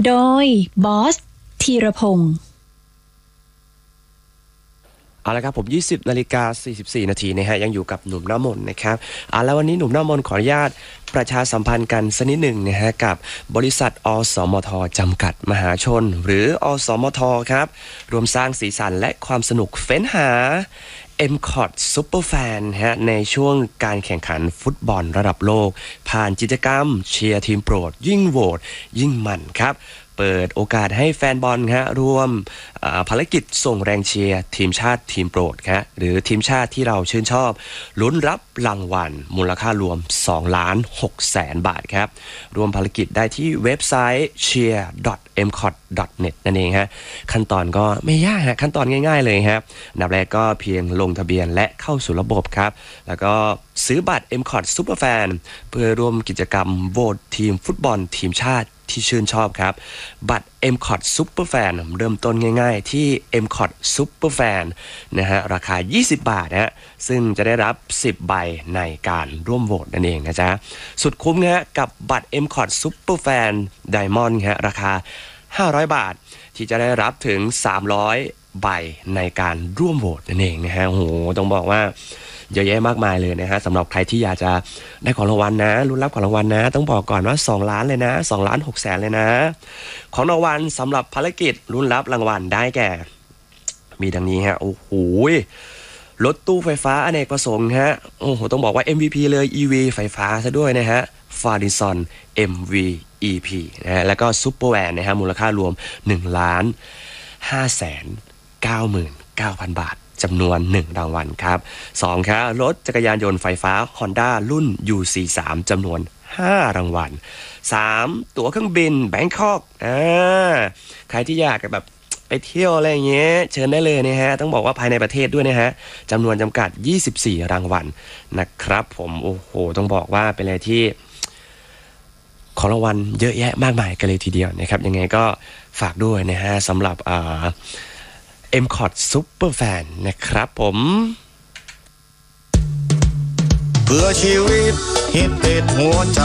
โดยบอสธีรพงศ์เอาละครับผม20:44 นาทีนะฮะยังอยู่กับหนุ่มหน้ามนต์นะครับแล้ววันนี้หนุ่มหน้ามนต์ขออนุญาตประชาสัมพันธ์กันสักนิดหนึ่งนะฮะกับบริษัทอสมทจำกัดมหาชนหรืออสมทครับรวมสร้างสีสันและความสนุกเฟ้นหา MCOT Superfan ฮะในช่วงการแข่งขันฟุตบอลระดับโลกผ่านกิจกรรมเชียร์ทีมโปรดยิ่งโหวตยิ่งมันครับเปิดโอกาสให้แฟนบอลฮะร่วมภารกิจส่งแรงเชียร์ทีมชาติทีมโปรดครับหรือทีมชาติที่เราชื่นชอบลุ้นรับรางวัลมูลค่ารวม 2,600,000 บาทครับรวมภารกิจได้ที่เว็บไซต์ cheer.mcot.net นั่นเองฮะขั้นตอนก็ไม่ยากฮะขั้นตอนง่ายๆเลยครับอันดับแรกก็เพียงลงทะเบียนและเข้าสู่ระบบครับแล้วก็ซื้อบัตร MCOT Superfan เพื่อร่วมกิจกรรมโหวตทีมฟุตบอลทีมชาติที่ชื่นชอบครับบัตร MCOT Superfan เริ่มต้นง่ายๆที่ MCOT Superfan นะฮะราคา20 บาทนะฮะซึ่งจะได้รับ10ใบในการร่วมโหวตนั่นเองนะจ๊ะสุดคุ้มนะฮะกับบัตร MCOT Superfan Diamond ฮะราคา500 บาทที่จะได้รับถึง300ใบในการร่วมโหวตนั่นเองนะฮะโอ้โหต้องบอกว่าเยอะแยะมากมายเลยนะฮะสำหรับใครที่อยากจะได้ของรางวัลนะลุ้นรับของรางวัลนะต้องบอกก่อนว่า2ล้านเลยนะ2,600,000เลยนะของรางวัลสำหรับภารกิจลุ้นรับรางวัลได้แก่มีดังนี้ฮะโอ้โหรถตู้ไฟฟ้าอเนกประสงค์ฮะโอ้โหต้องบอกว่า MVP เลย EV ไฟฟ้าซะด้วยนะฮะ Fardison MV EP นะฮะแล้วก็ซุปเปอร์แวนนะฮะมูลค่ารวม 1,599,000 บาทจำนวน1รางวัลครับ2ครับรถจักรยานยนต์ไฟฟ้า Honda รุ่น UC3 จำนวน5รางวัล3ตั๋วเครื่องบินแบงคอกใครที่อยากแบบไปเที่ยวอะไรอย่างเงี้ยเชิญได้เลยนะฮะต้องบอกว่าภายในประเทศด้วยนะฮะจำนวนจำกัด24รางวัลนะครับผมโอ้โหต้องบอกว่าเป็นอะไรที่ของรางวัลเยอะแยะมากมายกันเลยทีเดียวนะครับยังไงก็ฝากด้วยนะฮะสำหรับMCOT Superfan นะครับผมเพื่อชีวิตฮิตติดหัวใจ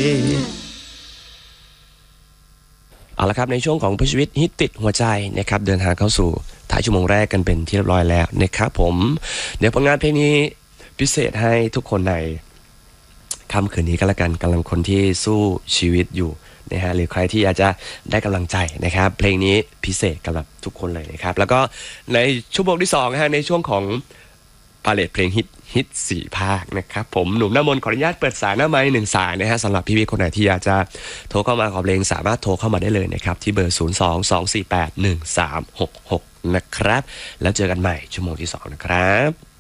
เอาละครับในช่วงของเพื่อชีวิตฮิตติดหัวใจนะครับเดินทางเข้าสู่ท้ายชั่วโมงแรกกันเป็นที่เรียบร้อยแล้วนะครับผมเดี๋ยวผลงานเพลงนี้พิเศษให้ทุกคนในค่ำคืนนี้ก็แล้วกันกำลังคนที่สู้ชีวิตอยู่นะฮะหรือใครที่อยากจะได้กำลังใจนะครับเพลงนี้พิเศษสำหรับทุกคนเลยนะครับแล้วก็ในชั่วโมงที่2นะฮะในช่วงของพาเลทเพลงฮิต4ภาคนะครับผมหนุ่มหน้ามนต์ขออนุญาตเปิดสายหน้าไมค์1สายนะฮะสำหรับพี่ๆคนไหนที่อยากจะโทรเข้ามาขอเพลงสามารถโทรเข้ามาได้เลยนะครับที่เบอร์022481366นะครับแล้วเจอกันใหม่ชั่วโมงที่2นะครับ